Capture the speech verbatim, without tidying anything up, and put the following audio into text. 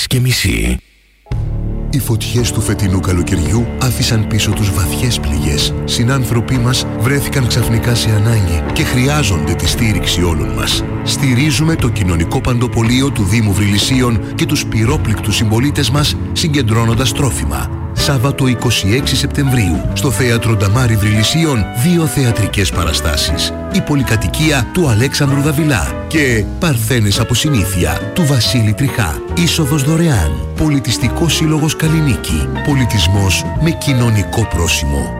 και μισή. Οι φωτιές του φετινού καλοκαιριού άφησαν πίσω τους βαθιές πληγές. Συνάνθρωποι μας βρέθηκαν ξαφνικά σε ανάγκη και χρειάζονται τη στήριξη όλων μας. Στηρίζουμε το κοινωνικό παντοπολείο του Δήμου Βρυλισσίων και τους πυρόπληκτους συμπολίτες μας συγκεντρώνοντας τρόφιμα. Σάββατο είκοσι έξι Σεπτεμβρίου στο Θέατρο Νταμάρι Βρυλισσίων δύο θεατρικές παραστάσεις. Η πολυκατοικία του Αλέξανδρου Δαβιλά και Παρθένες από συνήθεια του Βασίλη Τριχά. Είσοδος δωρεάν. Πολιτιστικός Σύλλογος Καλλινίκη. Πολιτισμός με κοινωνικό πρόσημο.